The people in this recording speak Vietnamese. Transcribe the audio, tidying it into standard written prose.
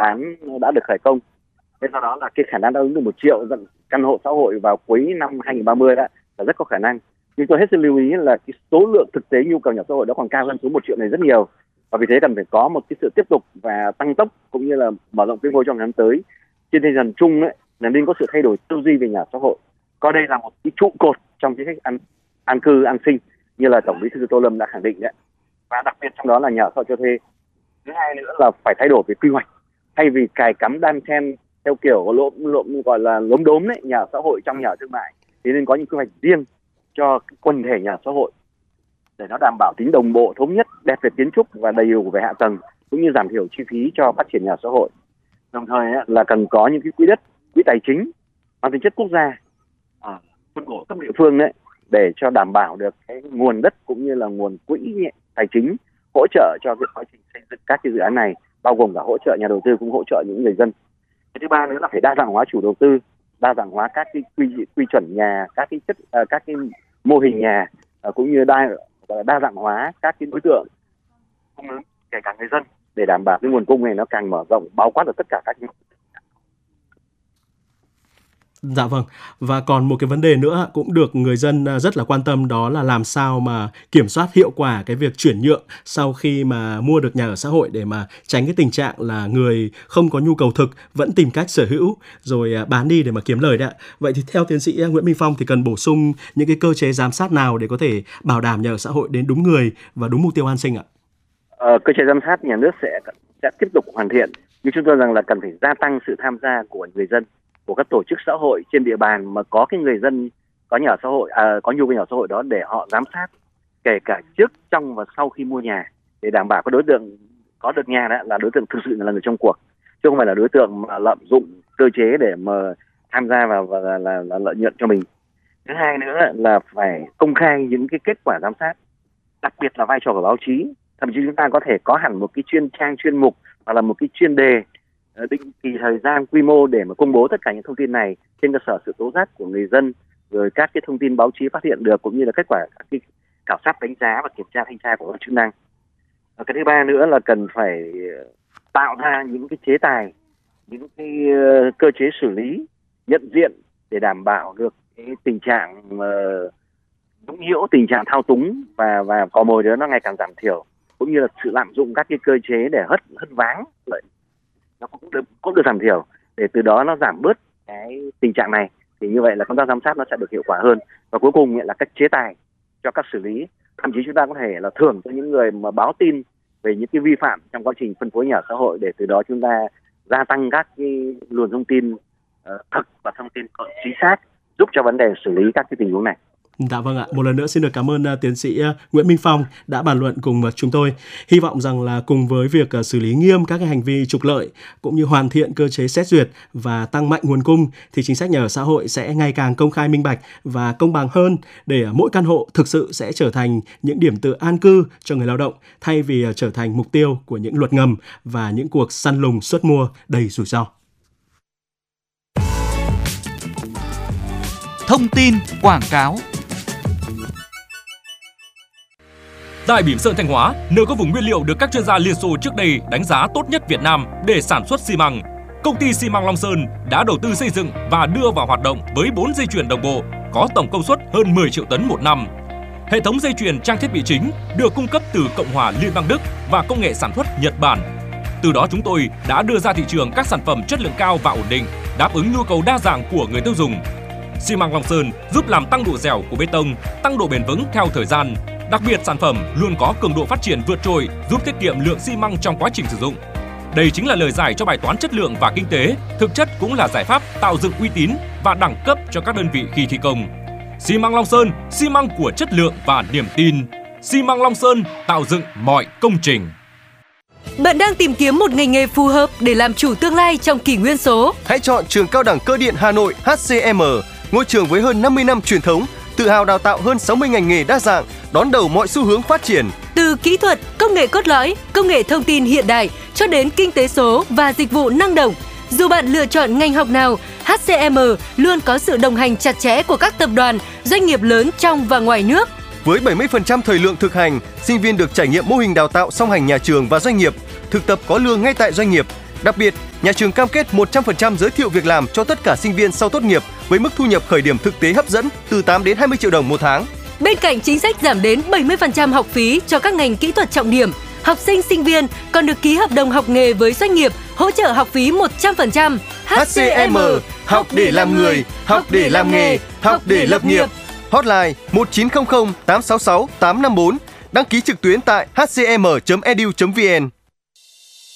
án đã được khởi công. Thế do đó là cái khả năng đáp ứng được 1 triệu căn hộ xã hội vào cuối năm 2030 đó là rất có khả năng. Nhưng tôi hết sức lưu ý là cái số lượng thực tế nhu cầu nhà xã hội đó còn cao hơn số 1 triệu này rất nhiều. Và vì thế cần phải có một cái sự tiếp tục và tăng tốc cũng như là mở rộng quy mô trong năm tới. Trên tinh thần chung ấy, là nên có sự thay đổi tư duy về nhà xã hội. Coi đây là một cái trụ cột trong cái cách an cư an sinh như là Tổng Bí thư Tô Lâm đã khẳng định đấy. Và đặc biệt trong đó là nhà xã hội cho thuê. Thứ hai nữa là phải thay đổi về quy hoạch. Thay vì cài cắm đan xen theo kiểu gọi là lốm đốm đấy, nhà xã hội trong nhà thương mại, thì nên có những quy hoạch riêng cho quần thể nhà xã hội để nó đảm bảo tính đồng bộ, thống nhất, đẹp về kiến trúc và đầy đủ về hạ tầng, cũng như giảm thiểu chi phí cho phát triển nhà xã hội. Đồng thời là cần có những cái quỹ đất, quỹ tài chính mang tính chất quốc gia phân bổ cấp địa phương đấy, để cho đảm bảo được cái nguồn đất cũng như là nguồn quỹ tài chính hỗ trợ cho cái quá trình xây dựng các cái dự án này, bao gồm cả hỗ trợ nhà đầu tư cũng hỗ trợ những người dân. Cái thứ ba nữa là phải đa dạng hóa chủ đầu tư, đa dạng hóa các cái quy chuẩn nhà, các cái mô hình nhà, cũng như đa dạng hóa các cái đối tượng cung ứng, kể cả người dân, để đảm bảo cái nguồn cung này nó càng mở rộng, bao quát được tất cả các. Dạ vâng, và còn một cái vấn đề nữa cũng được người dân rất là quan tâm, đó là làm sao mà kiểm soát hiệu quả cái việc chuyển nhượng sau khi mà mua được nhà ở xã hội, để mà tránh cái tình trạng là người không có nhu cầu thực vẫn tìm cách sở hữu rồi bán đi để mà kiếm lời đấy ạ. Vậy thì theo tiến sĩ Nguyễn Minh Phong thì cần bổ sung những cái cơ chế giám sát nào để có thể bảo đảm nhà ở xã hội đến đúng người và đúng mục tiêu an sinh ạ? Cơ chế giám sát nhà nước sẽ tiếp tục hoàn thiện, nhưng chúng tôi rằng là cần phải gia tăng sự tham gia của người dân, của các tổ chức xã hội trên địa bàn mà có cái người dân có nhà xã hội, có nhu cầu nhà xã hội đó, để họ giám sát kể cả trước, trong và sau khi mua nhà, để đảm bảo cái đối tượng có được nhà đó là đối tượng thực sự là người trong cuộc, chứ không phải là đối tượng mà lợi dụng cơ chế để mà tham gia vào và là lợi nhuận cho mình. Thứ hai nữa là phải công khai những cái kết quả giám sát, đặc biệt là vai trò của báo chí. Thậm chí chúng ta có thể có hẳn một cái chuyên mục hoặc là một cái chuyên đề định kỳ, thời gian, quy mô để mà công bố tất cả những thông tin này trên cơ sở sự tố giác của người dân, rồi các cái thông tin báo chí phát hiện được, cũng như là kết quả các cái khảo sát, đánh giá và kiểm tra, thanh tra của các chức năng. Cái thứ ba nữa là cần phải tạo ra những cái chế tài, những cái cơ chế xử lý, nhận diện để đảm bảo được cái tình trạng nhũng nhiễu, tình trạng thao túng và cò mồi đó nó ngày càng giảm thiểu, cũng như là sự lạm dụng các cái cơ chế để hất váng lợi, nó cũng được giảm thiểu, để từ đó nó giảm bớt cái tình trạng này. Thì như vậy là công tác giám sát nó sẽ được hiệu quả hơn. Và cuối cùng là các chế tài cho các xử lý, thậm chí chúng ta có thể là thưởng cho những người mà báo tin về những cái vi phạm trong quá trình phân phối nhà xã hội, để từ đó chúng ta gia tăng các cái luồng thông tin thật và thông tin chính xác, giúp cho vấn đề xử lý các cái tình huống này. Dạ vâng ạ, một lần nữa xin được cảm ơn tiến sĩ Nguyễn Minh Phong đã bàn luận cùng chúng tôi. Hy vọng rằng là cùng với việc xử lý nghiêm các cái hành vi trục lợi, cũng như hoàn thiện cơ chế xét duyệt và tăng mạnh nguồn cung, thì chính sách nhà ở xã hội sẽ ngày càng công khai, minh bạch và công bằng hơn, để mỗi căn hộ thực sự sẽ trở thành những điểm tựa an cư cho người lao động, thay vì trở thành mục tiêu của những luật ngầm và những cuộc săn lùng suất mua đầy rủi ro. Thông tin quảng cáo. Tại Bỉm Sơn Thanh Hóa, nơi có vùng nguyên liệu được các chuyên gia Liên Xô trước đây đánh giá tốt nhất Việt Nam để sản xuất xi măng, công ty xi măng Long Sơn đã đầu tư xây dựng và đưa vào hoạt động với 4 dây chuyền đồng bộ, có tổng công suất hơn 10 triệu tấn một năm. Hệ thống dây chuyền trang thiết bị chính được cung cấp từ Cộng hòa Liên bang Đức và công nghệ sản xuất Nhật Bản. Từ đó chúng tôi đã đưa ra thị trường các sản phẩm chất lượng cao và ổn định, đáp ứng nhu cầu đa dạng của người tiêu dùng. Xi măng Long Sơn giúp làm tăng độ dẻo của bê tông, tăng độ bền vững theo thời gian. Đặc biệt, sản phẩm luôn có cường độ phát triển vượt trội, giúp tiết kiệm lượng xi măng trong quá trình sử dụng. Đây chính là lời giải cho bài toán chất lượng và kinh tế, thực chất cũng là giải pháp tạo dựng uy tín và đẳng cấp cho các đơn vị khi thi công. Xi măng Long Sơn, xi măng của chất lượng và niềm tin. Xi măng Long Sơn tạo dựng mọi công trình. Bạn đang tìm kiếm một ngành nghề phù hợp để làm chủ tương lai trong kỷ nguyên số? Hãy chọn Trường Cao đẳng Cơ điện Hà Nội HCM, ngôi trường với hơn 50 năm truyền thống, tự hào đào tạo hơn 60 ngành nghề đa dạng, đón đầu mọi xu hướng phát triển. Từ kỹ thuật, công nghệ cốt lõi, công nghệ thông tin hiện đại cho đến kinh tế số và dịch vụ năng động. Dù bạn lựa chọn ngành học nào, HCM luôn có sự đồng hành chặt chẽ của các tập đoàn, doanh nghiệp lớn trong và ngoài nước. Với 70% thời lượng thực hành, sinh viên được trải nghiệm mô hình đào tạo song hành nhà trường và doanh nghiệp, thực tập có lương ngay tại doanh nghiệp, Đặc biệt, nhà trường cam kết 100% giới thiệu việc làm cho tất cả sinh viên sau tốt nghiệp với mức thu nhập khởi điểm thực tế hấp dẫn từ 8 đến 20 triệu đồng một tháng. Bên cạnh chính sách giảm đến 70% học phí cho các ngành kỹ thuật trọng điểm, học sinh, sinh viên còn được ký hợp đồng học nghề với doanh nghiệp, hỗ trợ học phí 100%. HCM, học để làm người, học để làm nghề, học để lập nghiệp. Hotline 1900 866 854. Đăng ký trực tuyến tại hcm.edu.vn.